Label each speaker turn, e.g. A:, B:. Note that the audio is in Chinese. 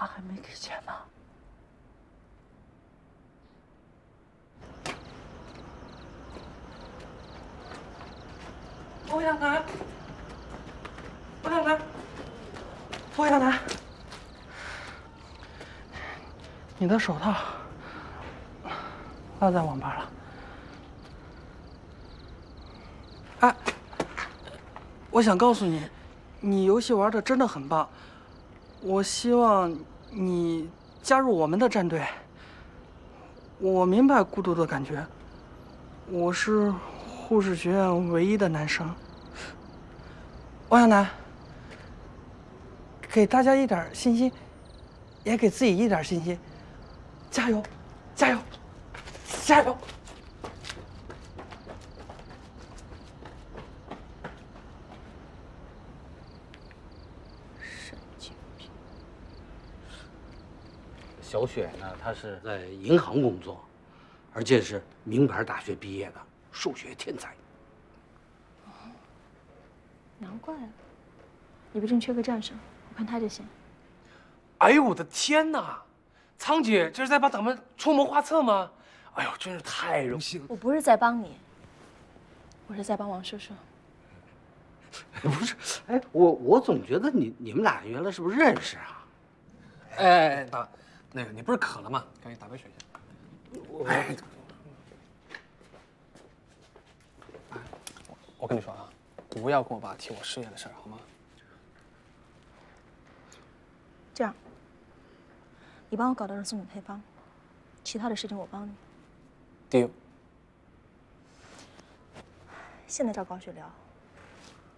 A: 他还没给钱呢。欧阳南，欧阳南，欧阳南，你的手套落在网吧了。哎，我想告诉你，你游戏玩的真的很棒。我希望你加入我们的战队。我明白孤独的感觉，我是护士学院唯一的男生。欧阳南，给大家一点信心，也给自己一点信心，加油，加油，加油！
B: 神经病。小雪呢，她是在银行工作，而且是名牌大学毕业的数学天才。
C: 难怪啊，你不正缺个战神，我看他就行。
A: 哎呦我的天哪！苍姐这是在帮咱们出谋划策吗？哎呦，真是太荣幸了！
C: 我不是在帮你，我是在帮王叔叔。
B: 不是，哎，我总觉得你们俩原来是不是认识啊？
D: 哎，大，那个你不是渴了吗？赶紧打杯水去。我跟你说啊，不要跟我爸提我事业的事儿，好吗？
C: 这样，你帮我搞到了送你配方，其他的事情我帮你。
D: deal。
C: 现在找高雪聊。